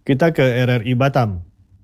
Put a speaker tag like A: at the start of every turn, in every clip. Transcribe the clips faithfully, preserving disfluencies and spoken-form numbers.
A: Kita ke R R I Batam.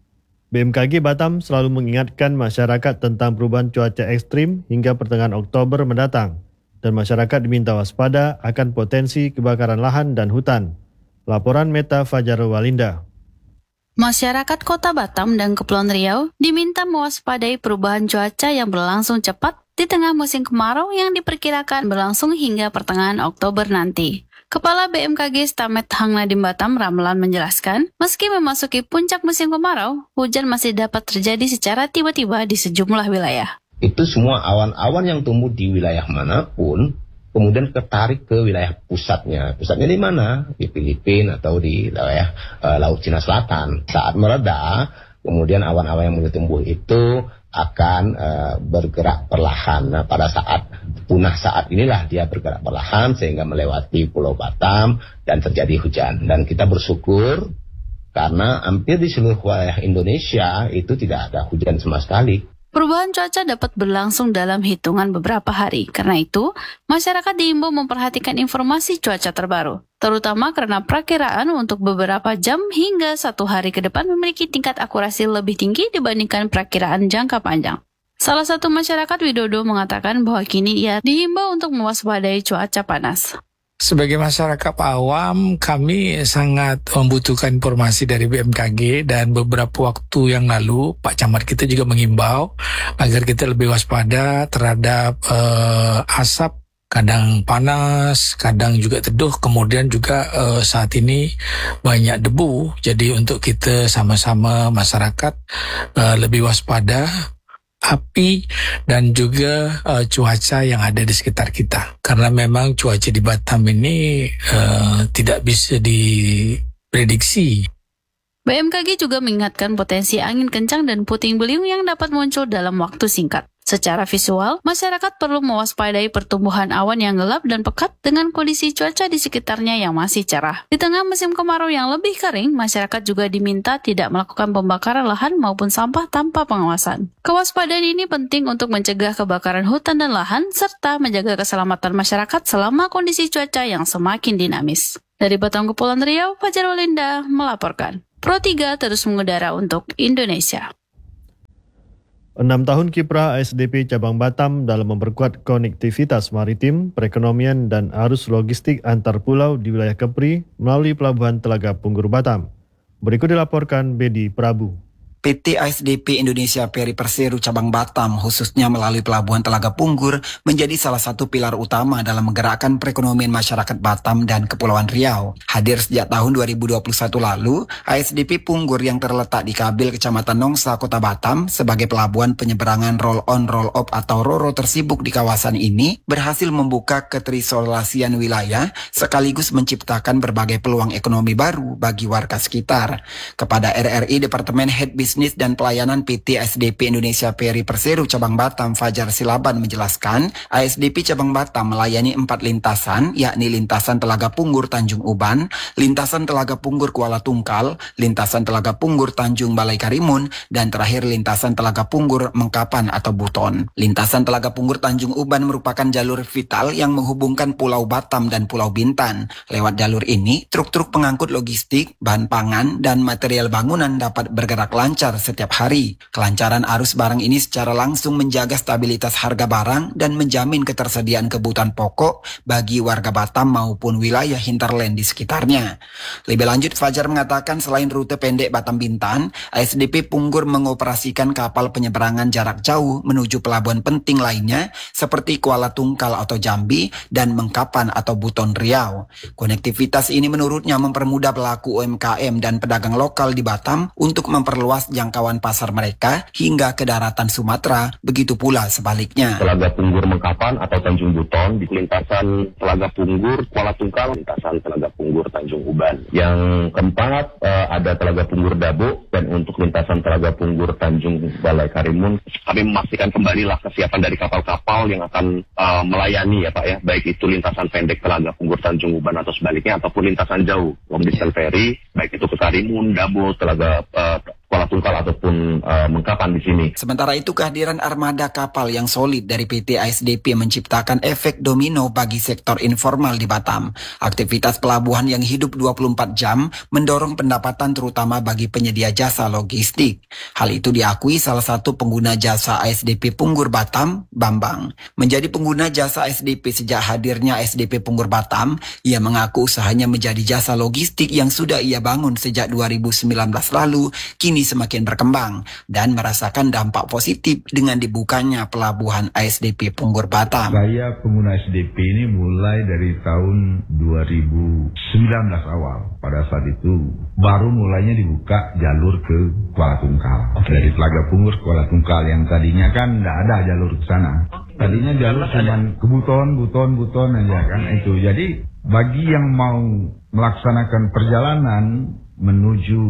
A: B M K G Batam selalu mengingatkan masyarakat tentang perubahan cuaca ekstrim hingga pertengahan Oktober mendatang dan masyarakat diminta waspada akan potensi kebakaran lahan dan hutan. Laporan Meta Fajar Walinda.
B: Masyarakat Kota Batam dan Kepulauan Riau diminta mewaspadai perubahan cuaca yang berlangsung cepat di tengah musim kemarau yang diperkirakan berlangsung hingga pertengahan Oktober nanti. Kepala B M K G Stamet Hang Nadiem Batam Ramlan menjelaskan, meski memasuki puncak musim kemarau, hujan masih dapat terjadi secara tiba-tiba di sejumlah wilayah.
C: Itu semua awan-awan yang tumbuh di wilayah manapun, kemudian ketarik ke wilayah pusatnya. Pusatnya di mana? Di Filipina atau di wilayah uh, Laut Cina Selatan. Saat mereda, kemudian awan-awan yang mulai tumbuh itu akan uh, bergerak perlahan. Nah, pada saat punah saat inilah dia bergerak perlahan sehingga melewati Pulau Batam dan terjadi hujan. Dan kita bersyukur karena hampir di seluruh wilayah Indonesia itu tidak ada hujan sama sekali.
B: Perubahan cuaca dapat berlangsung dalam hitungan beberapa hari. Karena itu, masyarakat diimbau memperhatikan informasi cuaca terbaru, terutama karena perakiraan untuk beberapa jam hingga satu hari ke depan memiliki tingkat akurasi lebih tinggi dibandingkan perakiraan jangka panjang. Salah satu masyarakat Widodo mengatakan bahwa kini ia diimbau untuk mewaspadai cuaca panas.
D: Sebagai masyarakat awam, kami sangat membutuhkan informasi dari B M K G dan beberapa waktu yang lalu Pak Camat kita juga mengimbau agar kita lebih waspada terhadap uh, asap, kadang panas, kadang juga teduh, kemudian juga uh, saat ini banyak debu. Jadi untuk kita sama-sama masyarakat uh, lebih waspada api dan juga uh, cuaca yang ada di sekitar kita. Karena memang cuaca di Batam ini uh, tidak bisa diprediksi.
B: B M K G juga mengingatkan potensi angin kencang dan puting beliung yang dapat muncul dalam waktu singkat. Secara visual, masyarakat perlu mewaspadai pertumbuhan awan yang gelap dan pekat dengan kondisi cuaca di sekitarnya yang masih cerah. Di tengah musim kemarau yang lebih kering, masyarakat juga diminta tidak melakukan pembakaran lahan maupun sampah tanpa pengawasan. Kewaspadaan ini penting untuk mencegah kebakaran hutan dan lahan, serta menjaga keselamatan masyarakat selama kondisi cuaca yang semakin dinamis. Dari Batam Kepulauan Riau, Fajar Walinda melaporkan. Pro tiga terus mengudara untuk Indonesia.
A: Enam tahun kiprah A S D P Cabang Batam dalam memperkuat konektivitas maritim, perekonomian dan arus logistik antar pulau di wilayah Kepri melalui Pelabuhan Telaga Punggur Batam. Berikut dilaporkan Bedi Prabu.
E: P T A S D P Indonesia Peri Perseru Cabang Batam khususnya melalui Pelabuhan Telaga Punggur menjadi salah satu pilar utama dalam menggerakkan perekonomian masyarakat Batam dan Kepulauan Riau. Hadir sejak tahun dua ribu dua puluh satu lalu, A S D P Punggur yang terletak di Kabil Kecamatan Nongsa, Kota Batam sebagai pelabuhan penyeberangan roll-on roll-off atau roro tersibuk di kawasan ini berhasil membuka keterisolasian wilayah sekaligus menciptakan berbagai peluang ekonomi baru bagi warga sekitar. Kepada R R I Departemen Head Business Bisnis dan Pelayanan P T A S D P Indonesia Peri Perseru Cabang Batam Fajar Silaban menjelaskan, A S D P Cabang Batam melayani empat lintasan, yakni lintasan Telaga Punggur Tanjung Uban, lintasan Telaga Punggur Kuala Tungkal, lintasan Telaga Punggur Tanjung Balai Karimun, dan terakhir lintasan Telaga Punggur Mengkapan atau Buton. Lintasan Telaga Punggur Tanjung Uban merupakan jalur vital yang menghubungkan Pulau Batam dan Pulau Bintan. Lewat jalur ini, truk-truk pengangkut logistik, bahan pangan, dan material bangunan dapat bergerak lancar setiap hari. Kelancaran arus barang ini secara langsung menjaga stabilitas harga barang dan menjamin ketersediaan kebutuhan pokok bagi warga Batam maupun wilayah hinterland di sekitarnya. Lebih lanjut, Fajar mengatakan selain rute pendek Batam Bintan, A S D P Punggur mengoperasikan kapal penyeberangan jarak jauh menuju pelabuhan penting lainnya seperti Kuala Tungkal atau Jambi dan Mengkapan atau Buton Riau. Konektivitas ini menurutnya mempermudah pelaku U M K M dan pedagang lokal di Batam untuk memperluas jangkauan pasar mereka hingga ke daratan Sumatera, begitu pula sebaliknya.
C: Telaga Punggur Mengkapan atau Tanjung Buton, di lintasan Telaga Punggur Kuala Tungkal, lintasan Telaga Punggur Tanjung Uban. Yang keempat uh, ada Telaga Punggur Dabo, dan untuk lintasan Telaga Punggur Tanjung Balai Karimun, kami memastikan kembalilah kesiapan dari kapal-kapal yang akan uh, melayani ya Pak ya, baik itu lintasan pendek Telaga Punggur Tanjung Uban atau sebaliknya, ataupun lintasan jauh long distance ferry, baik itu ke Karimun, Dabo, Telaga uh,
F: Kuala Tungkal ataupun uh, Mengkapan di sini.
E: Sementara itu kehadiran armada kapal yang solid dari P T A S D P menciptakan efek domino bagi sektor informal di Batam. Aktivitas pelabuhan yang hidup dua puluh empat jam mendorong pendapatan terutama bagi penyedia jasa logistik. Hal itu diakui salah satu pengguna jasa A S D P Punggur Batam, Bambang. Menjadi pengguna jasa A S D P sejak hadirnya A S D P Punggur Batam, ia mengaku usahanya menjadi jasa logistik yang sudah ia bangun sejak dua ribu sembilan belas lalu, kini semakin berkembang dan merasakan dampak positif dengan dibukanya pelabuhan A S D P Punggur Batam.
G: Saya pengguna A S D P ini mulai dari tahun dua ribu sembilan belas awal. Pada saat itu baru mulainya dibuka jalur ke Kuala Tungkal. Okay. Dari Telaga Punggur ke Kuala Tungkal yang tadinya kan tidak ada jalur ke sana. Tadinya jalur cuma ke Buton, Buton, Buton aja kan itu. Jadi bagi yang mau melaksanakan perjalanan menuju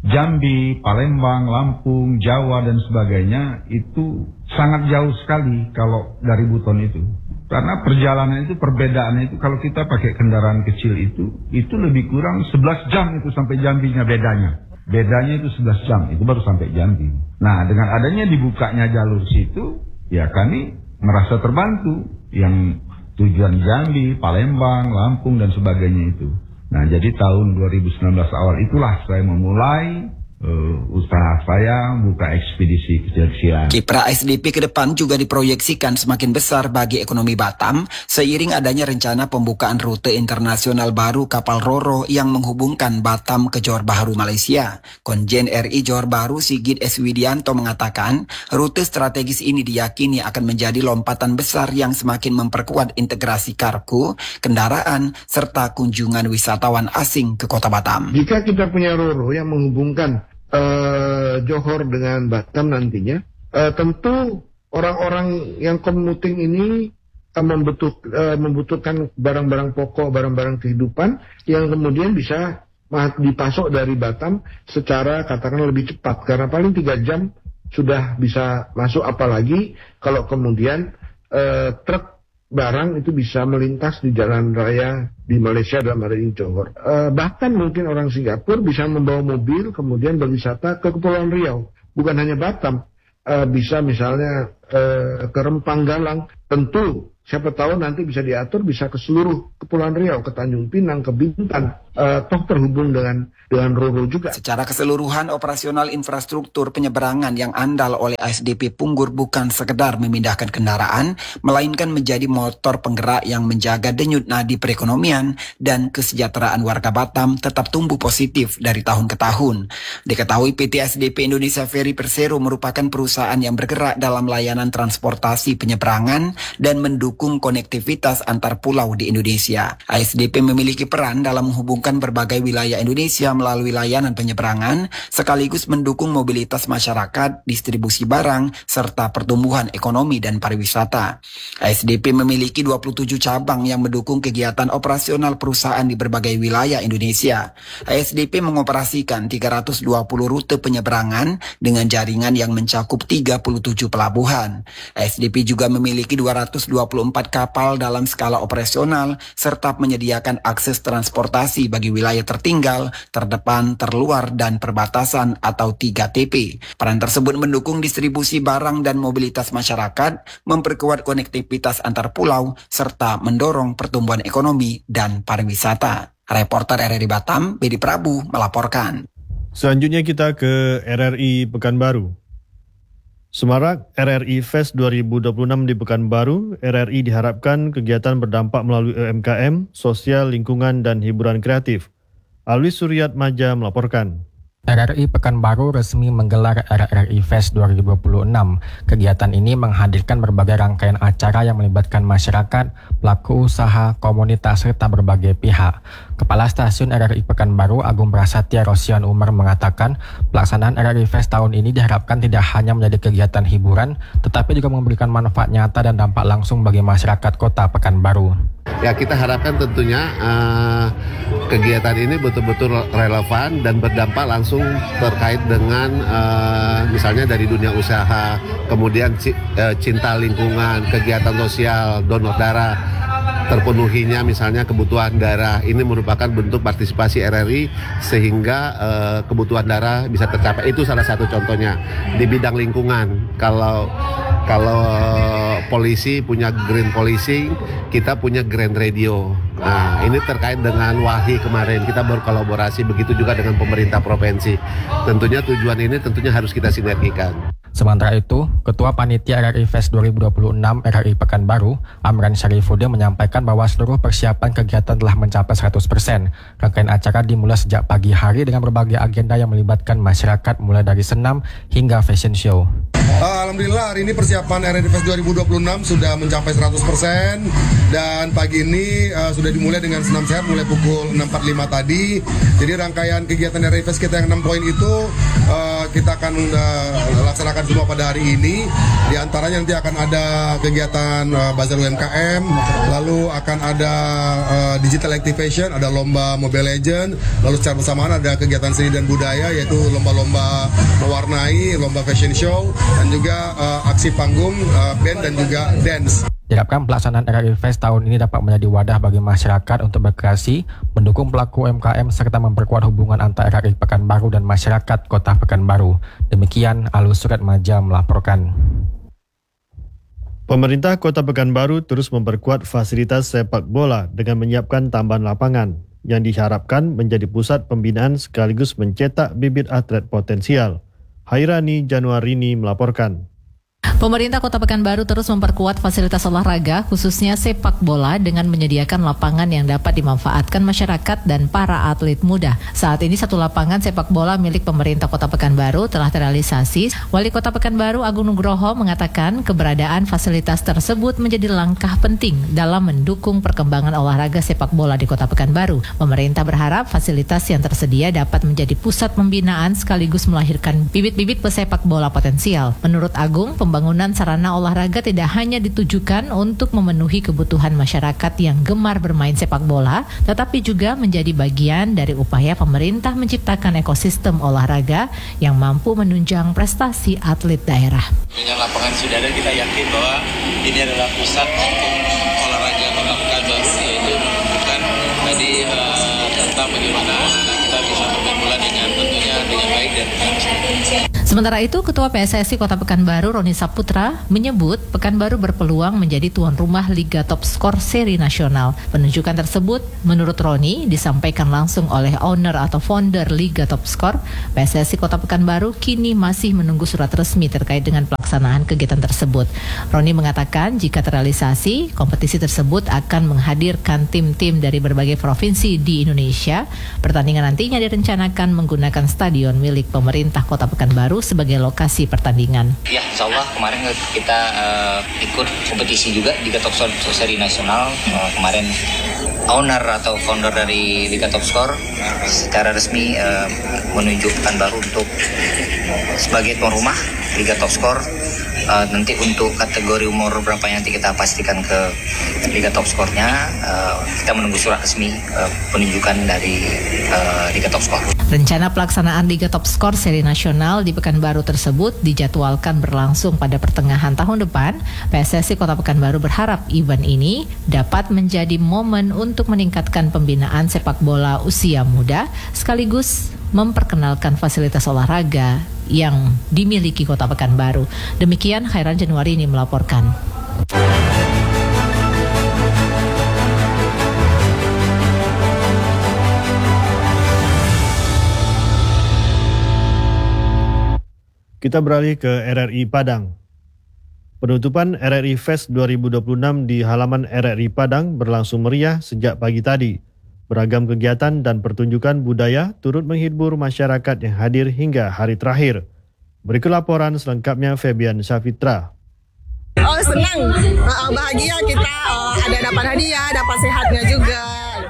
G: Jambi, Palembang, Lampung, Jawa dan sebagainya itu sangat jauh sekali kalau dari Buton itu. Karena perjalanan itu perbedaannya itu kalau kita pakai kendaraan kecil itu itu lebih kurang sebelas jam itu sampai Jambinya bedanya. Bedanya itu sebelas jam itu baru sampai Jambi. Nah, dengan adanya dibukanya jalur situ ya kami merasa terbantu yang tujuan Jambi, Palembang, Lampung dan sebagainya itu. Nah, jadi tahun dua ribu sembilan belas awal itulah saya memulai uh, usaha saya buka ekspedisi kecil-kecilan.
E: Kiprah A S D P ke depan juga diproyeksikan semakin besar bagi ekonomi Batam seiring adanya rencana pembukaan rute internasional baru kapal Roro yang menghubungkan Batam ke Johor Bahru, Malaysia. Konjen R I Johor Bahru Sigit S. Widianto mengatakan rute strategis ini diyakini akan menjadi lompatan besar yang semakin memperkuat integrasi kargo, kendaraan, serta kunjungan wisatawan asing ke kota Batam.
H: Jika kita punya Roro yang menghubungkan uh, Johor dengan Batam nantinya, uh, tentu orang-orang yang commuting ini uh, membutuh, uh, membutuhkan barang-barang pokok, barang-barang kehidupan yang kemudian bisa dipasok dari Batam secara katakanlah lebih cepat. Karena paling tiga jam sudah bisa masuk, apalagi kalau kemudian uh, truk barang itu bisa melintas di jalan raya di Malaysia dalam hari ini Johor. Uh, bahkan mungkin orang Singapura bisa membawa mobil kemudian berwisata ke Kepulauan Riau. Bukan hanya Batam, uh, bisa misalnya uh, ke Rempang Galang. Tentu siapa tahu nanti bisa diatur bisa ke seluruh Kepulauan Riau, ke Tanjung Pinang, ke Bintan, uh, toh terhubung dengan dengan Roro juga.
E: Secara keseluruhan operasional infrastruktur penyeberangan yang andal oleh A S D P Punggur bukan sekedar memindahkan kendaraan, melainkan menjadi motor penggerak yang menjaga denyut nadi perekonomian dan kesejahteraan warga Batam tetap tumbuh positif dari tahun ke tahun. Diketahui P T A S D P Indonesia Ferry Persero merupakan perusahaan yang bergerak dalam layanan transportasi penyeberangan dan mendukung konektivitas antar pulau di Indonesia. A S D P memiliki peran dalam menghubungkan berbagai wilayah Indonesia melalui layanan penyeberangan, sekaligus mendukung mobilitas masyarakat, distribusi barang, serta pertumbuhan ekonomi dan pariwisata. A S D P memiliki dua puluh tujuh cabang yang mendukung kegiatan operasional perusahaan di berbagai wilayah Indonesia. A S D P mengoperasikan tiga ratus dua puluh rute penyeberangan dengan jaringan yang mencakup tiga puluh tujuh pelabuhan. A S D P juga memiliki dua ratus dua puluh empat kapal dalam skala operasional, serta menyediakan akses transportasi bagi wilayah tertinggal, terdepan, terluar, dan perbatasan atau tiga T P. Peran tersebut mendukung distribusi barang dan mobilitas masyarakat, memperkuat konektivitas antar pulau, serta mendorong pertumbuhan ekonomi dan pariwisata. Reporter R R I Batam, Bedi Prabu, melaporkan.
A: Selanjutnya kita ke R R I Pekanbaru. Semarak R R I Fest dua ribu dua puluh enam di Pekanbaru, R R I diharapkan kegiatan berdampak melalui U M K M, sosial, lingkungan, dan hiburan kreatif. Alwi Suryat Maja melaporkan.
I: R R I Pekanbaru resmi menggelar R R I Fest dua ribu dua puluh enam. Kegiatan ini menghadirkan berbagai rangkaian acara yang melibatkan masyarakat, pelaku usaha, komunitas, serta berbagai pihak. Kepala Stasiun R R I Pekanbaru Agung Prasetya Rosian Umar mengatakan, pelaksanaan R R I Fest tahun ini diharapkan tidak hanya menjadi kegiatan hiburan, tetapi juga memberikan manfaat nyata dan dampak langsung bagi masyarakat kota Pekanbaru.
J: Ya, kita harapkan tentunya uh, kegiatan ini betul-betul relevan dan berdampak langsung terkait dengan uh, misalnya dari dunia usaha, kemudian cinta lingkungan, kegiatan sosial, donor darah, terpenuhinya misalnya kebutuhan darah. Ini merupakan bentuk partisipasi R R I sehingga uh, kebutuhan darah bisa tercapai. Itu salah satu contohnya. Di bidang lingkungan, kalau kalau uh, polisi punya green policing, kita punya green radio. Nah, ini terkait dengan W A H I kemarin kita berkolaborasi, begitu juga dengan pemerintah provinsi. Tentunya tujuan ini tentunya harus kita sinergikan.
I: Sementara itu, Ketua Panitia R R I Fest dua ribu dua puluh enam R R I Pekanbaru, Amran Syarifuddin menyampaikan bahwa seluruh persiapan kegiatan telah mencapai seratus persen. Rangkaian acara dimulai sejak pagi hari dengan berbagai agenda yang melibatkan masyarakat mulai dari senam hingga fashion show.
K: Alhamdulillah hari ini persiapan R R I Fest dua ribu dua puluh enam sudah mencapai seratus persen dan pagi ini uh, sudah dimulai dengan senam sehat mulai pukul enam empat puluh lima tadi. Jadi rangkaian kegiatan R R I Fest kita yang enam poin itu uh, kita akan uh, laksanakan semua pada hari ini. Di antaranya nanti akan ada kegiatan uh, bazar U M K M, lalu akan ada uh, digital activation, ada lomba Mobile Legends, lalu secara bersamaan ada kegiatan seni dan budaya yaitu lomba-lomba mewarnai, lomba fashion show, dan juga uh, aksi panggung, uh, band dan juga dance.
I: Diharapkan pelaksanaan R R I Fest tahun ini dapat menjadi wadah bagi masyarakat untuk berkreasi, mendukung pelaku U M K M serta memperkuat hubungan antara R R I Pekanbaru dan masyarakat Kota Pekanbaru. Demikian Alus Surat Maja melaporkan.
A: Pemerintah Kota Pekanbaru terus memperkuat fasilitas sepak bola dengan menyiapkan tambahan lapangan yang diharapkan menjadi pusat pembinaan sekaligus mencetak bibit atlet potensial. Hairani Januarini melaporkan.
L: Pemerintah Kota Pekanbaru terus memperkuat fasilitas olahraga, khususnya sepak bola, dengan menyediakan lapangan yang dapat dimanfaatkan masyarakat dan para atlet muda. Saat ini satu lapangan sepak bola milik pemerintah Kota Pekanbaru telah terrealisasi. Wali Kota Pekanbaru Agung Nugroho mengatakan keberadaan fasilitas tersebut menjadi langkah penting dalam mendukung perkembangan olahraga sepak bola di Kota Pekanbaru. Pemerintah berharap fasilitas yang tersedia dapat menjadi pusat pembinaan sekaligus melahirkan bibit-bibit pesepak bola potensial. Menurut Agung, pembangunan Pembangunan sarana olahraga tidak hanya ditujukan untuk memenuhi kebutuhan masyarakat yang gemar bermain sepak bola, tetapi juga menjadi bagian dari upaya pemerintah menciptakan ekosistem olahraga yang mampu menunjang prestasi atlet daerah.
M: Dengan lapangan sudah ada, kita yakin bahwa ini adalah pusat untuk olahraga Kota Pekanbaru, yaitu menunjukkan tadi uh, tentang bagaimana anak kita bisa bermain bola dengan tentunya dengan baik dan dengan
L: Sementara itu, Ketua P S S I Kota Pekanbaru Roni Saputra menyebut Pekanbaru berpeluang menjadi tuan rumah Liga Top Skor Seri Nasional. Penunjukan tersebut, menurut Roni, disampaikan langsung oleh owner atau founder Liga Top Skor. P S S I Kota Pekanbaru kini masih menunggu surat resmi terkait dengan pelaksanaan kegiatan tersebut. Roni mengatakan jika terrealisasi, kompetisi tersebut akan menghadirkan tim-tim dari berbagai provinsi di Indonesia. Pertandingan nantinya direncanakan menggunakan stadion milik pemerintah Kota Pekanbaru sebagai lokasi pertandingan.
N: Ya, insya Allah kemarin kita uh, ikut kompetisi juga di Liga Top Skor Seri Nasional. Uh, kemarin owner atau founder dari Liga Top Skor secara resmi uh, menunjuk Pekanbaru untuk sebagai tuan rumah Liga Top Skor. Uh, nanti untuk kategori umur berapa yang nanti kita pastikan ke Liga Top Skornya, uh, kita menunggu surat resmi uh, penunjukan dari uh, Liga Top Skor.
L: Rencana pelaksanaan Liga Top Skor Seri Nasional di Pekanbaru tersebut dijadwalkan berlangsung pada pertengahan tahun depan. P S S I Kota Pekanbaru berharap event ini dapat menjadi momen untuk meningkatkan pembinaan sepak bola usia muda sekaligus memperkenalkan fasilitas olahraga yang dimiliki Kota Pekanbaru. Demikian Khairan Januari ini melaporkan.
A: Kita beralih ke R R I Padang. Penutupan R R I Fest dua ribu dua puluh enam di halaman R R I Padang berlangsung meriah sejak pagi tadi. Beragam kegiatan dan pertunjukan budaya turut menghibur masyarakat yang hadir hingga hari terakhir. Berikut laporan selengkapnya Febian Syafitra.
O: Oh, senang, bahagia kita, oh, ada dapat hadiah, dapat sehatnya juga.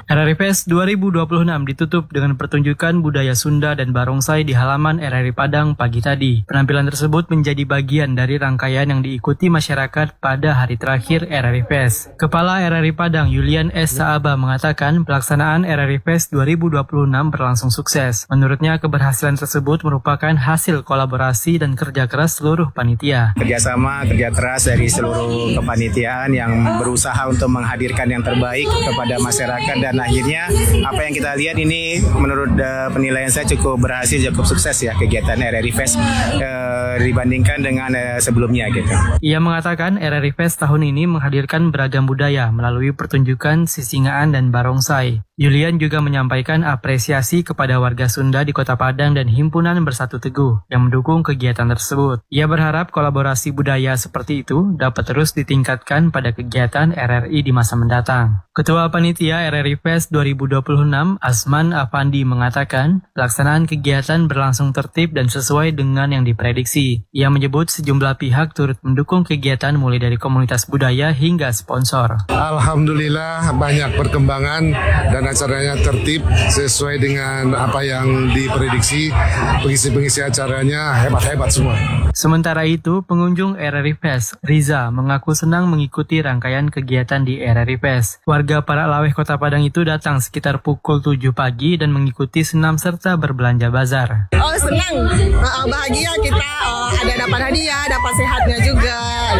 O: R R I Fest dua ribu dua puluh enam ditutup dengan pertunjukan budaya Sunda dan barongsai di halaman R R I Padang pagi tadi. Penampilan tersebut menjadi bagian dari rangkaian yang diikuti masyarakat pada hari terakhir R R I Fest. Kepala R R I Padang Yulian S. Saaba mengatakan pelaksanaan R R I Fest dua ribu dua puluh enam berlangsung sukses. Menurutnya keberhasilan tersebut merupakan hasil kolaborasi dan kerja keras seluruh panitia.
P: Kerjasama, kerja keras dari seluruh kepanitiaan yang berusaha untuk menghadirkan yang terbaik kepada masyarakat, dan akhirnya apa yang kita lihat ini menurut uh, penilaian saya cukup berhasil, cukup sukses ya kegiatan R R I Fest uh, dibandingkan dengan uh, sebelumnya gitu.
O: Ia mengatakan R R I Fest tahun ini menghadirkan beragam budaya melalui pertunjukan sisingaan dan barongsai. Yulian juga menyampaikan apresiasi kepada warga Sunda di Kota Padang dan Himpunan Bersatu Teguh yang mendukung kegiatan tersebut. Ia berharap kolaborasi budaya seperti itu dapat terus ditingkatkan pada kegiatan R R I di masa mendatang. Ketua Panitia R R I Fest dua ribu dua puluh enam, Asman Afandi, mengatakan pelaksanaan kegiatan berlangsung tertib dan sesuai dengan yang diprediksi. Ia menyebut sejumlah pihak turut mendukung kegiatan mulai dari komunitas budaya hingga sponsor.
K: Alhamdulillah banyak perkembangan dan acaranya tertib sesuai dengan apa yang diprediksi. Pengisi-pengisi acaranya hebat-hebat semua.
O: Sementara itu, pengunjung R R I Fest, Riza, mengaku senang mengikuti rangkaian kegiatan di R R I Fest. Warga Paralaweh Kota Padang itu datang sekitar pukul tujuh pagi dan mengikuti senam serta berbelanja bazar.
Q: Oh senang, uh, bahagia kita uh, ada dapat hadiah, dapat sehatnya juga.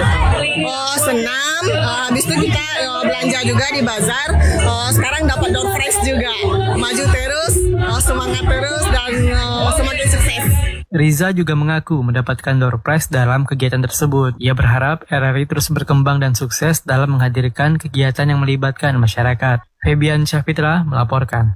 Q: Oh senang, uh, habis itu kita uh, belanja juga di bazar. Uh, sekarang dapat door prize juga, maju terus, uh, semangat terus dan uh, semakin sukses.
O: Riza juga mengaku mendapatkan door prize dalam kegiatan tersebut. Ia berharap R R I terus berkembang dan sukses dalam menghadirkan kegiatan yang melibatkan masyarakat. Febian Syafitra melaporkan.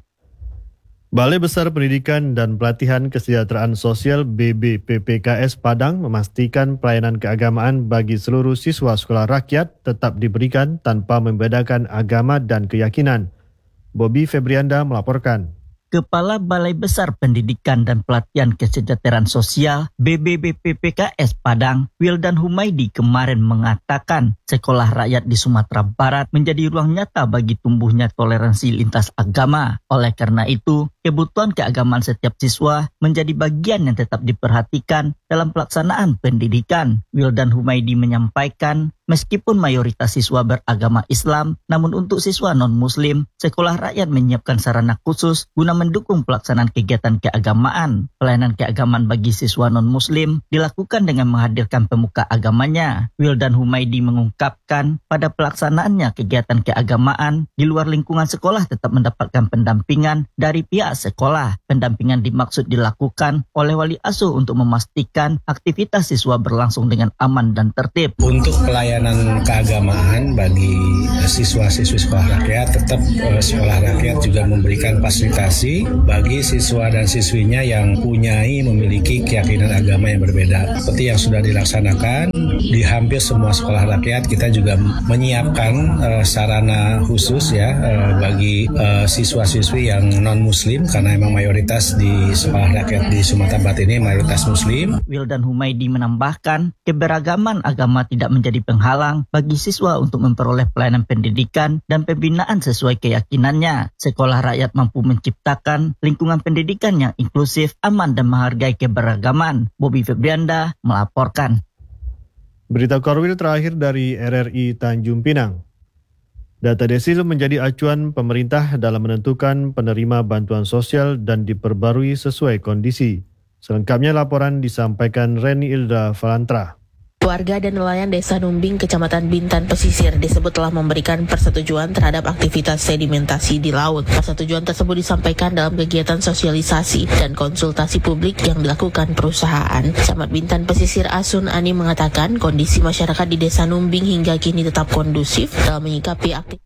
A: Balai Besar Pendidikan dan Pelatihan Kesejahteraan Sosial B B P P K S Padang memastikan pelayanan keagamaan bagi seluruh siswa sekolah rakyat tetap diberikan tanpa membedakan agama dan keyakinan. Bobby Febrianda melaporkan.
R: Kepala Balai Besar Pendidikan dan Pelatihan Kesejahteraan Sosial B B B P P K S Padang, Wildan Humaidi, kemarin mengatakan sekolah rakyat di Sumatera Barat menjadi ruang nyata bagi tumbuhnya toleransi lintas agama. Oleh karena itu, kebutuhan keagamaan setiap siswa menjadi bagian yang tetap diperhatikan dalam pelaksanaan pendidikan. Wildan Humaidi menyampaikan, meskipun mayoritas siswa beragama Islam, namun untuk siswa non-Muslim, sekolah rakyat menyiapkan sarana khusus guna mendukung pelaksanaan kegiatan keagamaan. Pelayanan keagamaan bagi siswa non-Muslim dilakukan dengan menghadirkan pemuka agamanya. Wildan Humaidi mengungkapkan, pada pelaksanaannya kegiatan keagamaan di luar lingkungan sekolah tetap mendapatkan pendampingan dari pihak sekolah. Pendampingan dimaksud dilakukan oleh wali asuh untuk memastikan aktivitas siswa berlangsung dengan aman dan tertib.
P: Untuk pelayanan keagamaan bagi siswa-siswi sekolah rakyat, tetap uh, sekolah rakyat juga memberikan fasilitasi bagi siswa dan siswinya yang punyai memiliki keyakinan agama yang berbeda. Seperti yang sudah dilaksanakan di hampir semua sekolah rakyat, kita juga menyiapkan uh, sarana khusus ya uh, bagi uh, siswa-siswi yang non-Muslim, karena memang mayoritas di sekolah rakyat di Sumatera Barat ini mayoritas Muslim.
R: Wildan Humaidi menambahkan, keberagaman agama tidak menjadi penghalang bagi siswa untuk memperoleh pelayanan pendidikan dan pembinaan sesuai keyakinannya. Sekolah rakyat mampu menciptakan lingkungan pendidikan yang inklusif, aman dan menghargai keberagaman. Bobby Febrianda melaporkan.
A: Berita Korwil terakhir dari R R I Tanjung Pinang. Data desil menjadi acuan pemerintah dalam menentukan penerima bantuan sosial dan diperbarui sesuai kondisi. Selengkapnya laporan disampaikan Reni Ilda Valantra.
S: Warga dan nelayan Desa Numbing, Kecamatan Bintan Pesisir disebut telah memberikan persetujuan terhadap aktivitas sedimentasi di laut. Persetujuan tersebut disampaikan dalam kegiatan sosialisasi dan konsultasi publik yang dilakukan perusahaan. Camat Bintan Pesisir Asun Ani mengatakan kondisi masyarakat di Desa Numbing hingga kini tetap kondusif dalam menyikapi aktivitas.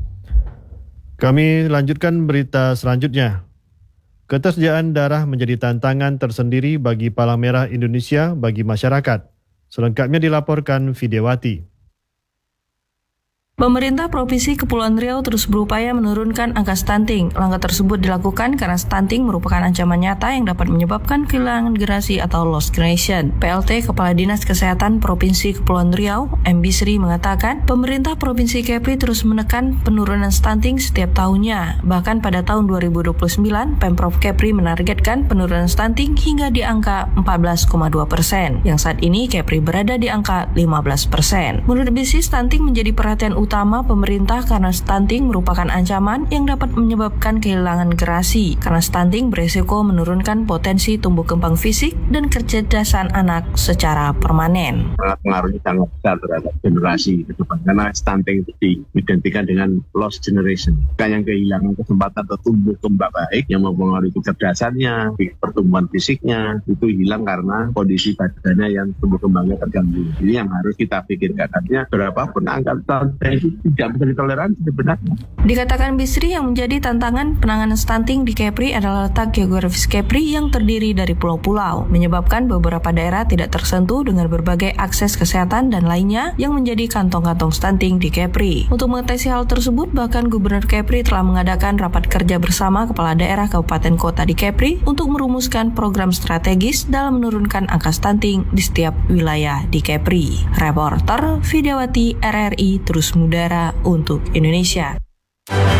A: Kami lanjutkan berita selanjutnya. Ketersediaan darah menjadi tantangan tersendiri bagi Palang Merah Indonesia bagi masyarakat. Selengkapnya dilaporkan Videowati.
T: Pemerintah Provinsi Kepulauan Riau terus berupaya menurunkan angka stunting. Langkah tersebut dilakukan karena stunting merupakan ancaman nyata yang dapat menyebabkan kehilangan generasi atau lost generation. P L T Kepala Dinas Kesehatan Provinsi Kepulauan Riau, M. Bisri mengatakan, pemerintah Provinsi Kepri terus menekan penurunan stunting setiap tahunnya. Bahkan pada tahun dua ribu dua puluh sembilan, Pemprov Kepri menargetkan penurunan stunting hingga di angka empat belas koma dua persen, yang saat ini Kepri berada di angka lima belas persen. Menurut Bisri, stunting menjadi perhatian utama pemerintah karena stunting merupakan ancaman yang dapat menyebabkan kehilangan generasi. Karena stunting beresiko menurunkan potensi tumbuh kembang fisik dan kecerdasan anak secara permanen.
U: Sangat pengaruhnya sangat besar terhadap generasi ke depan karena stunting itu diidentikan dengan lost generation. Kan yang kehilangan kesempatan atau tumbuh kembang baik yang mempengaruhi kecerdasannya, pertumbuhan fisiknya itu hilang karena kondisi badannya yang tumbuh kembangnya terganggu. Ini yang harus kita pikirkan. Artinya berapapun angka stunting itu tidak bisa ditoleransi sebenarnya.
T: Dikatakan Bisri, yang menjadi tantangan penanganan stunting di Kepri adalah letak geografis Kepri yang terdiri dari pulau-pulau, menyebabkan beberapa daerah tidak tersentuh dengan berbagai akses kesehatan dan lainnya yang menjadi kantong-kantong stunting di Kepri. Untuk mengatasi hal tersebut, bahkan Gubernur Kepri telah mengadakan rapat kerja bersama kepala daerah kabupaten kota di Kepri untuk merumuskan program strategis dalam menurunkan angka stunting di setiap wilayah di Kepri. Reporter Vidyawati R R I terus mengudara untuk Indonesia.